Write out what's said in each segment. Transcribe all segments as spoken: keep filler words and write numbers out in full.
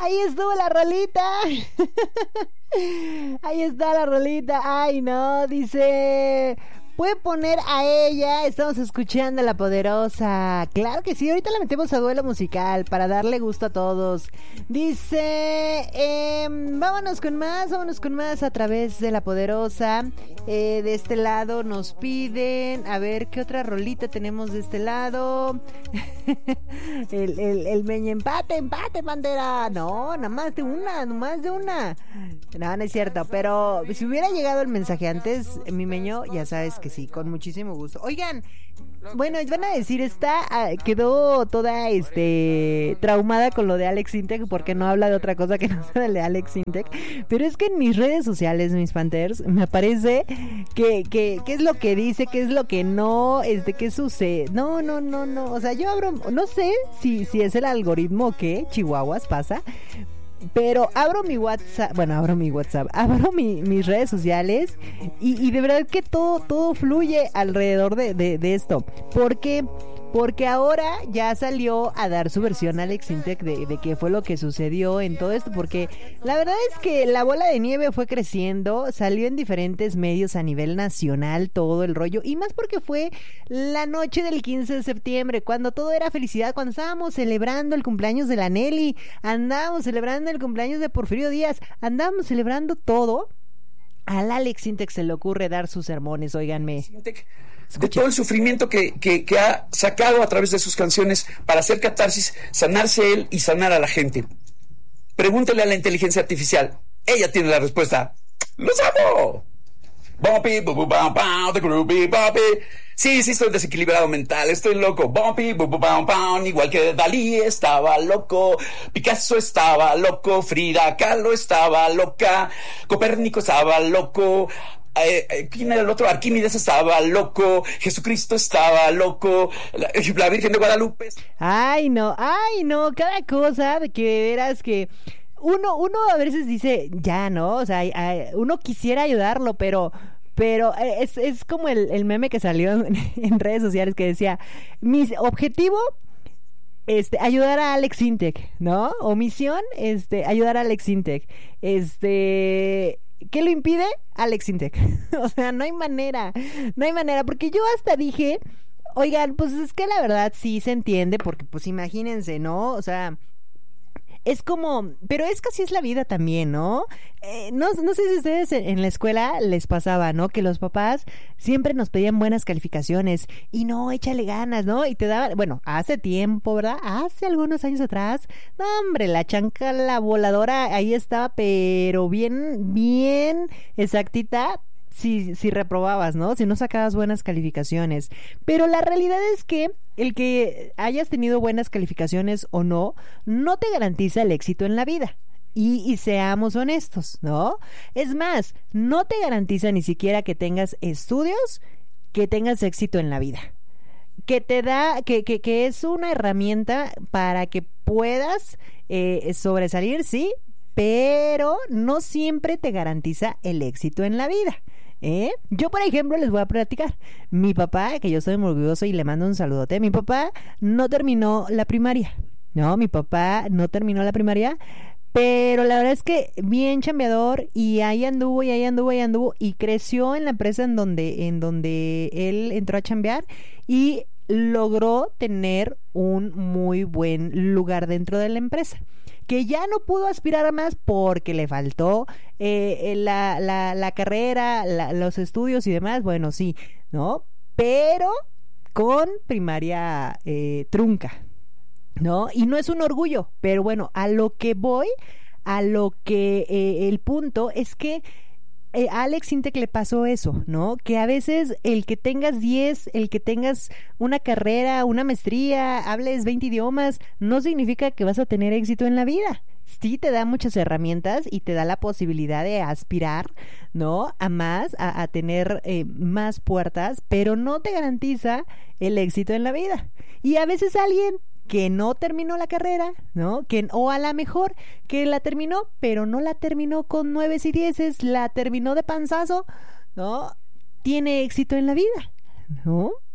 Ahí estuvo la rolita. Ahí está la rolita. Ay, no, dice... Puede poner a ella. Estamos escuchando a La Poderosa. Claro que sí, ahorita la metemos a duelo musical para darle gusto a todos. Dice, eh, vámonos con más, vámonos con más a través de La Poderosa. eh, De este lado nos piden, a ver qué otra rolita tenemos de este lado. El, el, el meñe empate, empate, bandera. No, nada más de una, nada más de una. No, no es cierto, pero si hubiera llegado el mensaje antes, mi meño, ya sabes que sí, con muchísimo gusto. Oigan, bueno, van a decir, está, uh, quedó toda este traumada con lo de Alex Intec porque no habla de otra cosa que no sea de Alex Intec. Pero es que en mis redes sociales, mis Panthers, me aparece que, que, qué es lo que dice, qué es lo que no, este, qué sucede. No, no, no, no. O sea, yo abro, no sé si, si es el algoritmo o qué, Chihuahuas pasa. Pero abro mi WhatsApp, bueno, abro mi WhatsApp, abro mi, mis redes sociales y, y de verdad que todo, todo fluye alrededor de, de, de esto. Porque, porque ahora ya salió a dar su versión Alex Intec de, de qué fue lo que sucedió en todo esto. Porque la verdad es que la bola de nieve fue creciendo, salió en diferentes medios a nivel nacional todo el rollo. Y más porque fue la noche del quince de septiembre, cuando todo era felicidad, cuando estábamos celebrando el cumpleaños de la Nelly, andábamos celebrando el cumpleaños de Porfirio Díaz, andábamos celebrando todo. Al Alex Intec se le ocurre dar sus sermones, óiganme. De todo el sufrimiento que, que, que ha sacado a través de sus canciones para hacer catarsis, sanarse él y sanar a la gente. Pregúntele a la inteligencia artificial. Ella tiene la respuesta. ¡Los amo! Bumpy, bu, bam, bam, the groovy, bumpy. Sí, sí, estoy desequilibrado mental, estoy loco. Bumpy, bu, bam, bam, igual que Dalí estaba loco, Picasso estaba loco, Frida Kahlo estaba loca, Copérnico estaba loco. Eh, eh, ¿Quién era el otro? Arquímedes estaba loco, Jesucristo estaba loco, la, la Virgen de Guadalupe. Ay, no, ay, no, cada cosa de que verás que uno, uno a veces dice, ya, ¿no? O sea, uno quisiera ayudarlo, pero... Pero es, es como el, el meme que salió en, en redes sociales que decía, mi objetivo, este, ayudar a Alex Intec, ¿no? O misión, este, ayudar a Alex Intec. Este, ¿qué lo impide? Alex Intec. O sea, no hay manera, no hay manera, porque yo hasta dije, oigan, pues es que la verdad sí se entiende, porque pues imagínense, ¿no? O sea... Es como, pero es que así es la vida también, ¿no? Eh, no, no sé si a ustedes en, en la escuela les pasaba, ¿no? Que los papás siempre nos pedían buenas calificaciones y no, échale ganas, ¿no? Y te daban, bueno, hace tiempo, ¿verdad? Hace algunos años atrás, no, hombre, la chanca, la voladora, ahí estaba, pero bien, bien exactita. Si, si reprobabas, ¿no? Si no sacabas buenas calificaciones. Pero la realidad es que el que hayas tenido buenas calificaciones o no, no te garantiza el éxito en la vida. Y, y seamos honestos, ¿no? Es más, no te garantiza ni siquiera que tengas estudios, que tengas éxito en la vida. Que te da, que, que, que es una herramienta para que puedas eh, sobresalir, sí, pero no siempre te garantiza el éxito en la vida. ¿Eh? Yo, por ejemplo, les voy a platicar. Mi papá, que yo soy muy orgulloso y le mando un saludote, mi papá no terminó la primaria. No, mi papá no terminó la primaria, pero la verdad es que bien chambeador y ahí anduvo y ahí anduvo y ahí anduvo y creció en la empresa en donde, en donde él entró a chambear y logró tener un muy buen lugar dentro de la empresa. Que ya no pudo aspirar a más porque le faltó eh, la, la, la carrera, la, los estudios y demás, bueno, sí, ¿no? Pero con primaria eh, trunca, ¿no? Y no es un orgullo, pero bueno, a lo que voy, a lo que eh, el punto es que Eh, a Alex Intec le pasó eso, ¿no? Que a veces el que tengas diez, el que tengas una carrera, una maestría, hables veinte idiomas, no significa que vas a tener éxito en la vida. Sí te da muchas herramientas y te da la posibilidad de aspirar, ¿no? A más, a, a tener eh, más puertas, pero no te garantiza el éxito en la vida. Y a veces alguien que no terminó la carrera, ¿no? Que, o a la mejor que la terminó, pero no la terminó con nueves y dieces, la terminó de panzazo, ¿no? Tiene éxito en la vida, ¿no?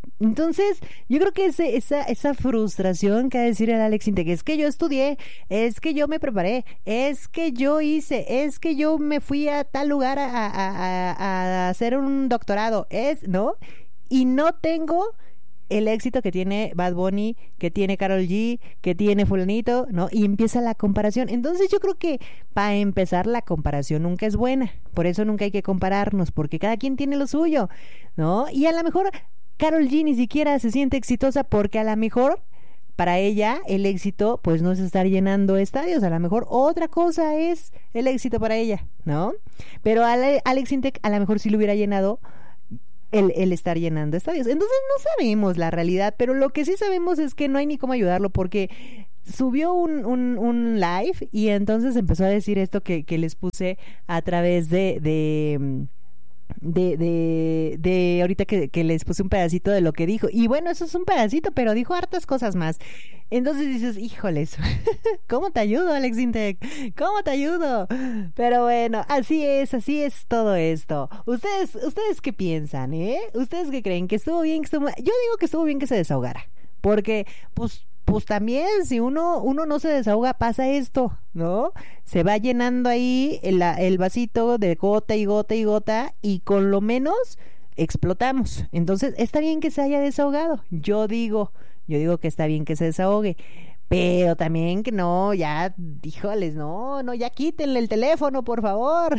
Entonces, yo creo que ese, esa, esa frustración que ha de decir el Alex Intec, es que yo estudié, es que yo me preparé, es que yo hice, es que yo me fui a tal lugar a, a, a, a hacer un doctorado, es, ¿no? Y no tengo el éxito que tiene Bad Bunny, que tiene Karol G, que tiene fulanito, ¿no? Y empieza la comparación. Entonces yo creo que para empezar la comparación nunca es buena. Por eso nunca hay que compararnos, porque cada quien tiene lo suyo, ¿no? Y a lo mejor Karol G ni siquiera se siente exitosa porque a lo mejor para ella el éxito pues no es estar llenando estadios, a lo mejor otra cosa es el éxito para ella, ¿no? Pero a Alex Intec a lo mejor sí lo hubiera llenado El, el estar llenando estadios. Entonces no sabemos la realidad, pero lo que sí sabemos es que no hay ni cómo ayudarlo porque subió un, un, un live y entonces empezó a decir esto que, que les puse a través de... de De, de, de ahorita que, que les puse un pedacito de lo que dijo. Y bueno, eso es un pedacito, pero dijo hartas cosas más. Entonces dices, híjoles, ¿cómo te ayudo, Alex Intec? ¿Cómo te ayudo? Pero bueno, así es, así es todo esto. ¿Ustedes, ustedes qué piensan, eh? ¿Ustedes qué creen? ¿Que estuvo bien? Que estuvo... Yo digo que estuvo bien que se desahogara. Porque, pues... Pues también, si uno uno no se desahoga, pasa esto, ¿no? Se va llenando ahí el, el vasito de gota y gota y gota y con lo menos explotamos. Entonces, está bien que se haya desahogado. Yo digo, yo digo que está bien que se desahogue. Pero también que no, ya, híjoles, no, no, ya quítenle el teléfono, por favor.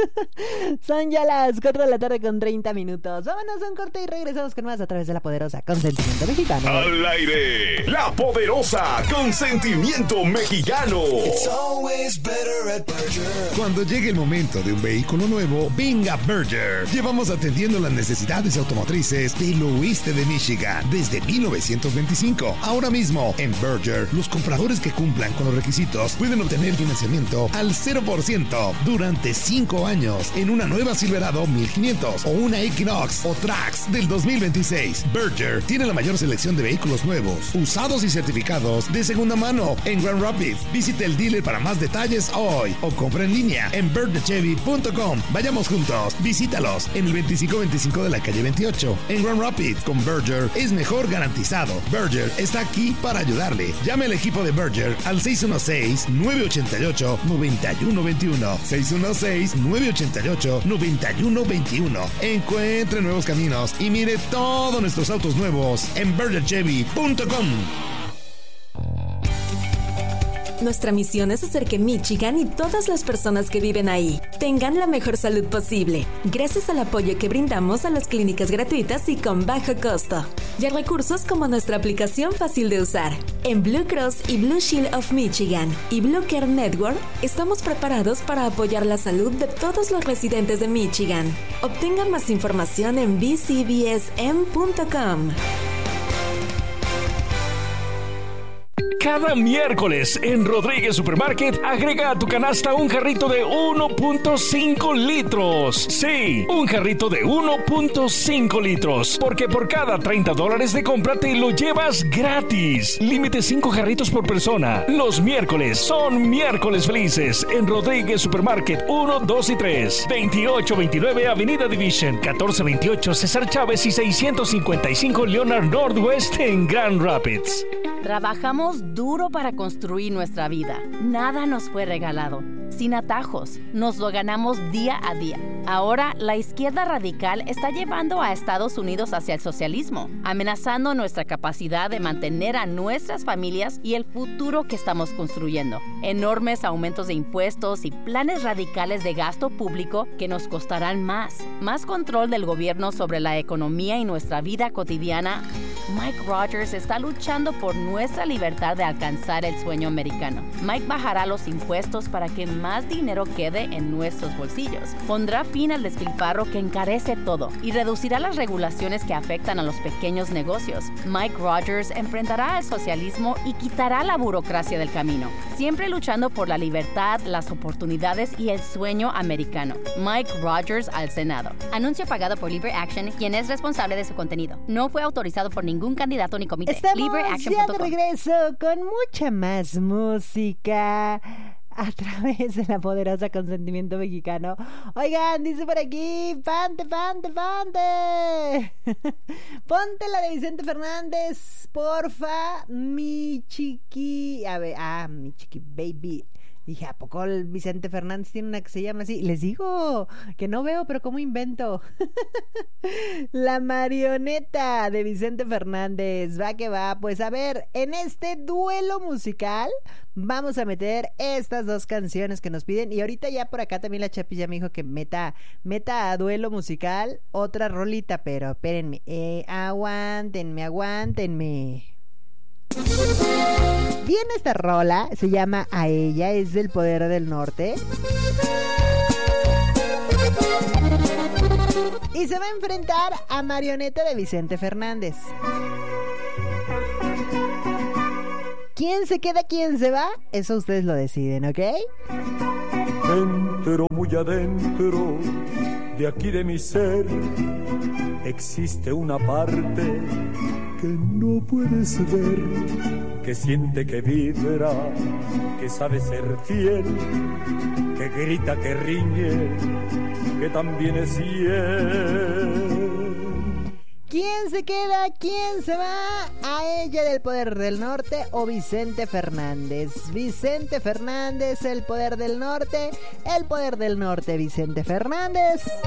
Son ya las cuatro de la tarde con treinta minutos. Vámonos a un corte y regresamos con más a través de La Poderosa Consentimiento Mexicano. Al aire, La Poderosa Consentimiento Mexicano. It's always better at Berger. Cuando llegue el momento de un vehículo nuevo, venga Berger. Llevamos atendiendo las necesidades automotrices del oeste de Michigan desde mil novecientos veinticinco. Ahora mismo, en Berger, los compradores que cumplan con los requisitos pueden obtener financiamiento al cero por ciento durante cinco años en una nueva Silverado mil quinientos o una Equinox o Trax del dos mil veintiséis. Berger tiene la mayor selección de vehículos nuevos, usados y certificados de segunda mano en Grand Rapids. Visite el dealer para más detalles hoy o compra en línea en berger chevy punto com. Vayamos juntos, visítalos en el veinticinco veinticinco de la calle veintiocho en Grand Rapids. Con Berger es mejor garantizado. Berger está aquí para ayudarle. Llame al equipo de Berger al seis uno seis, nueve ocho ocho, nueve uno dos uno. seis uno seis, nueve ocho ocho, nueve uno dos uno. Encuentre nuevos caminos y mire todos nuestros autos nuevos en berger chevy punto com. Nuestra misión es hacer que Michigan y todas las personas que viven ahí tengan la mejor salud posible, gracias al apoyo que brindamos a las clínicas gratuitas y con bajo costo, y a recursos como nuestra aplicación fácil de usar. En Blue Cross y Blue Shield of Michigan y Blue Care Network estamos preparados para apoyar la salud de todos los residentes de Michigan. Obtenga más información en b c b s m punto com. Cada miércoles en Rodríguez Supermarket agrega a tu canasta un jarrito de uno punto cinco litros. Sí, un jarrito de uno punto cinco litros. Porque por cada treinta dólares de compra te lo llevas gratis. Límite cinco jarritos por persona. Los miércoles son miércoles felices en Rodríguez Supermarket uno, dos y tres. veintiocho veintinueve Avenida Division, catorce veintiocho César Chávez y seiscientos cincuenta y cinco Leonard Northwest en Grand Rapids. Trabajamos duro para construir nuestra vida. Nada nos fue regalado. Sin atajos, nos lo ganamos día a día. Ahora, la izquierda radical está llevando a Estados Unidos hacia el socialismo, amenazando nuestra capacidad de mantener a nuestras familias y el futuro que estamos construyendo. Enormes aumentos de impuestos y planes radicales de gasto público que nos costarán más. Más control del gobierno sobre la economía y nuestra vida cotidiana. Mike Rogers está luchando por nuestra libertad de alcanzar el sueño americano. Mike bajará los impuestos para que más dinero quede en nuestros bolsillos. Pondrá fin al despilfarro que encarece todo y reducirá las regulaciones que afectan a los pequeños negocios. Mike Rogers enfrentará al socialismo y quitará la burocracia del camino, siempre luchando por la libertad, las oportunidades y el sueño americano. Mike Rogers al Senado. Anuncio pagado por Libre Action, quien es responsable de su contenido. No fue autorizado por ningún candidato ni comité. Estamos libre action ya punto com. de regreso con mucha más música a través de la poderosa Consentimiento Mexicano. Oigan, dice por aquí, Pante, Pante, Pante. Ponte la de Vicente Fernández, porfa, mi chiqui. A ver, ah, mi chiqui baby. Dije, ¿a poco el Vicente Fernández tiene una que se llama así? Les digo que no veo, pero ¿cómo invento? La marioneta de Vicente Fernández. Va que va. Pues a ver, en este duelo musical vamos a meter estas dos canciones que nos piden. Y ahorita ya por acá también la Chapi ya me dijo que meta, meta a duelo musical otra rolita. Pero espérenme, eh, aguántenme, aguántenme. Viene esta rola, se llama A Ella, es del Poder del Norte. Y se va a enfrentar a Marioneta de Vicente Fernández. ¿Quién se queda, quién se va? Eso ustedes lo deciden, ¿ok? Dentro, muy adentro, de aquí de mi ser, existe una parte que no puedes ver, que siente, que vibra, que sabe ser fiel, que grita, que riñe, que también es fiel. ¿Quién se queda? ¿Quién se va? ¿A ella del Poder del Norte o Vicente Fernández? Vicente Fernández, el Poder del Norte, el Poder del Norte, Vicente Fernández.